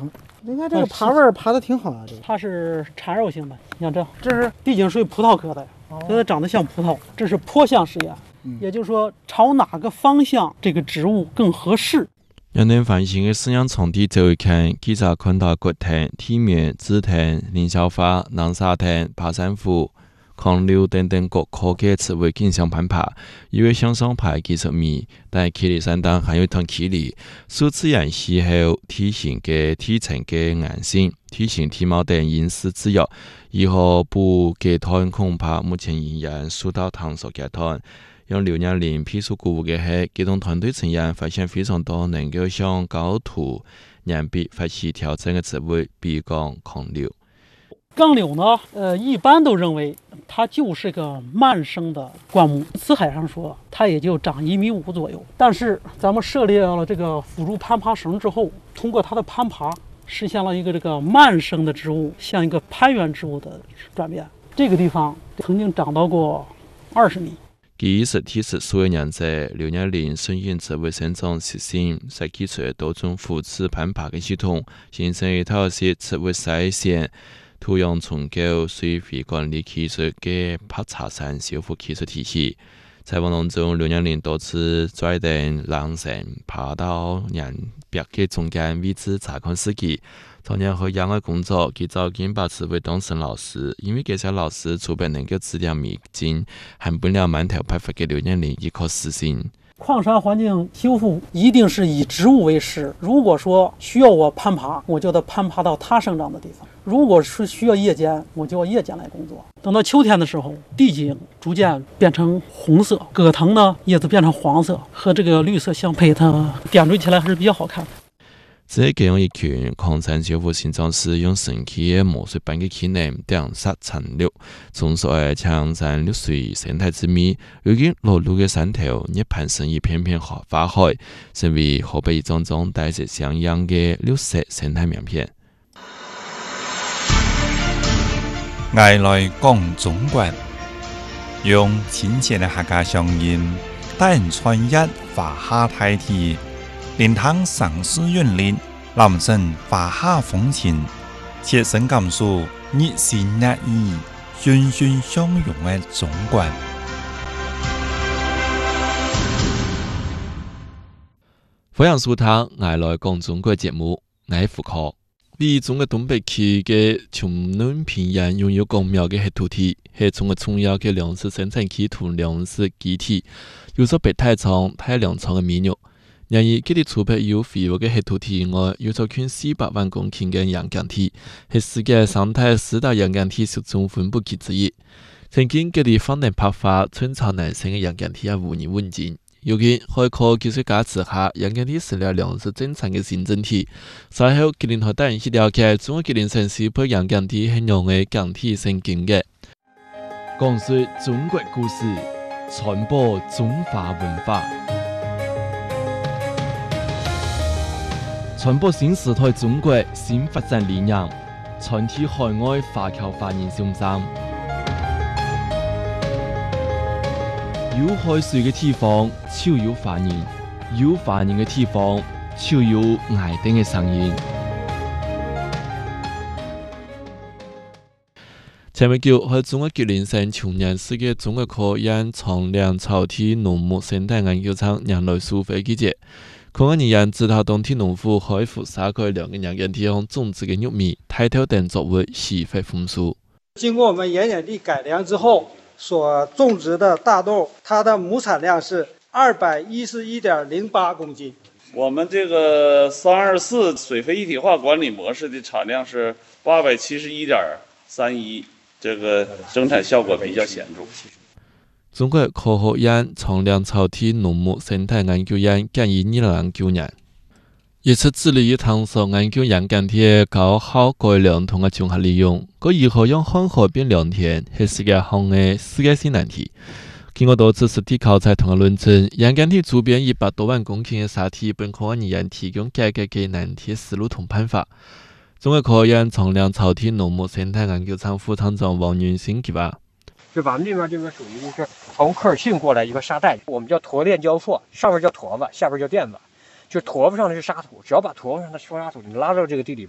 疼。你看这个爬味儿爬的挺好啊，这个它是缠绕性的。你看这是地景属于葡萄科的，它长得像葡萄。这是坡向实验，也就是说朝哪个方向这个植物更合适。 杨南繁星的饲养场地走一看，检查看到骨藤、体面、紫藤、凌霄花、南沙藤、爬山虎、狂柳等等各科的植物竞相攀爬，因为向上爬技术迷，但气力山当还有一趟气力。数次研习后，体型嘅体层嘅硬性、体型体貌等因素制约，以后不阶段恐怕目前仍然受到探索阶段。用6年零批数鼓舞嘅系，机动团队成员发现非常多能够向高土、岩壁发起调整嘅植物，比如讲抗柳。 杠柳呢，一般都认为它就是个慢生的灌木，死海上说它也就长1.5米左右。但是咱们设立了这个辅助攀爬绳之后，通过它的攀爬，实现了一个这个慢生的植物向一个攀援植物的转变。这个地方曾经长到过20米。 其意思提示所有人在6年零顺应植物生长习性，设计出多种扶持攀爬的系统，形成一套是植物筛选、土壤重构、水费管理技术嘅爬茶山修复技术体系。采访当中，6年零多次拽登狼绳，爬到岩壁嘅中间位置查看司机。常年和养的工作，佢早经把植物当成老师，因为这些老师除非能够指点迷津，还不了满头白发嘅6年零一颗实行。 矿山环境修复一定是以植物为师。如果说需要我攀爬，我就得攀爬到它生长的地方；如果是需要夜间，我就要夜间来工作。等到秋天的时候，地景逐渐变成红色，葛藤呢叶子变成黄色，和这个绿色相配，它点缀起来还是比较好看的。 这样一群矿山修复新装师用神奇的魔术般的技能点杀残留，重塑的强山绿水生态之美。如今落入的山头，也攀升一片片花海，成为河北一种种带着像样的绿色生态名片。 爱来讲中国，用亲切的客家乡音，带人穿越华夏大地。灵堂上师韵律，男生华夏风情，切身感受热情热意、欣欣相融的中国。 欢迎收听《爱来讲中国》节目，我是胡可。离中国东北区嘅琼南平原拥有广袤嘅黑土地，是中国重要嘅粮食生产基土粮食基地，有着白太仓、太粮仓嘅美誉。然而，这里除了有肥沃嘅黑土地以外，有着近400万公顷嘅盐碱地，是世界生态4大盐碱地集中分布区之一。曾经，这里放能爆发春潮南生嘅盐碱地也无人问津。如今，海科技术家指下，盐碱地是了粮食正常嘅行政体。稍后，吉林和带人去了解中国吉林省西部盐碱地很用嘅碱地生境嘅。讲述中国故事，传播中华文化。传播新时代中国新发展理念，传递海外华侨华人信息。有海水嘅地方就有华人，有华人嘅地方就有爱丁嘅声音。前不久，喺中国吉林省琼阳市嘅中国科研长梁草体农牧生态研究场迎来收费季节。科研人员指导当地农户开赴撒开2个盐碱地上种植的玉米、台豆等作物施肥丰收。 经过我们盐碱地改良之后，所种植的大豆，它的亩产量是211.08公斤。 我们这个324水肥一体化管理模式的产量是871.31，这个生产效果比较显著。 中国科学院长梁草体农牧生态研究院建于2009年，一直致力于探索研究盐碱地的高效改良同综合利用。佢如何用混合变良田，是世界上的世界性难题。经过多次实地考察同论证，盐碱地周边100多万公顷的沙体，本科研人员提供解决该难题的思路同办法。中国科学院长梁草体农牧生态研究场副厂长王云新给吧。 就咱们这边属于是从科尔沁过来一个沙袋，我们叫驼链交错，上面叫坨子，下边叫垫子。就坨子上的是沙土，只要把坨子上的沙土你拉到这个地里边，